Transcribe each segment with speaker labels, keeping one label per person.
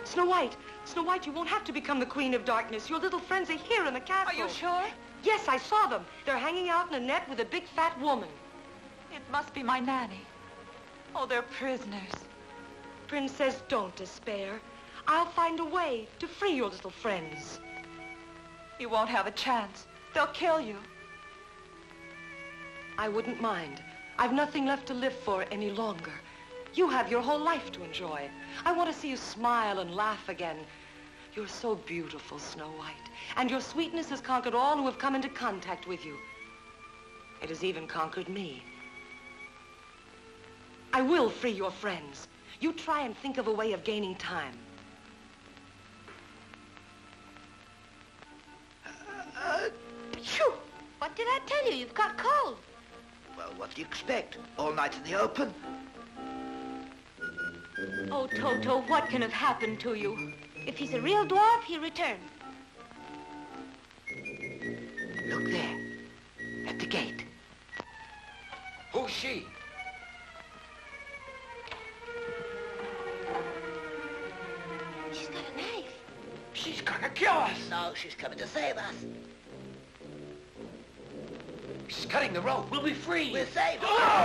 Speaker 1: Snow White. Snow White, you won't have to become the Queen of Darkness. Your little friends are here in the castle.
Speaker 2: Are you sure?
Speaker 1: Yes, I saw them. They're hanging out in a net with a big fat woman.
Speaker 2: It must be my nanny. Oh, they're prisoners.
Speaker 1: Princess, don't despair. I'll find a way to free your little friends.
Speaker 2: You won't have a chance. They'll kill you.
Speaker 1: I wouldn't mind. I've nothing left to live for any longer. You have your whole life to enjoy. I want to see you smile and laugh again. You're so beautiful, Snow White. And your sweetness has conquered all who have come into contact with you. It has even conquered me. I will free your friends. You try and think of a way of gaining time.
Speaker 3: Phew! What did I tell you? You've got cold.
Speaker 4: Well, what do you expect? All night in the open?
Speaker 3: Oh, Toto, what can have happened to you? If he's a real dwarf, he'll return.
Speaker 4: Look there, at the gate.
Speaker 5: Who's she?
Speaker 3: She's got a knife.
Speaker 5: She's gonna kill us.
Speaker 4: No, she's coming to save us.
Speaker 5: She's cutting the rope. We'll be free.
Speaker 4: We're saved.
Speaker 1: You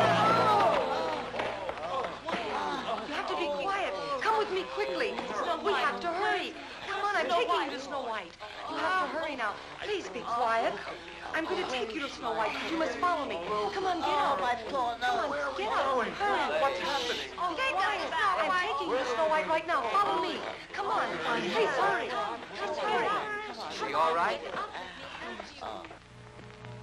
Speaker 1: have to be quiet. Come with me quickly. We have to hurry. Come on, I'm taking you to Snow White. You have to hurry now. Please be quiet. I'm going to take you to Snow White, but you must follow me. Come on, get out.
Speaker 4: my poor
Speaker 1: Come on, get out. Hurry.
Speaker 5: What's happening?
Speaker 1: Oh, quiet. I'm taking you to Snow White right now. Follow me. Come on. Please hurry. Just hurry.
Speaker 5: Is she all right?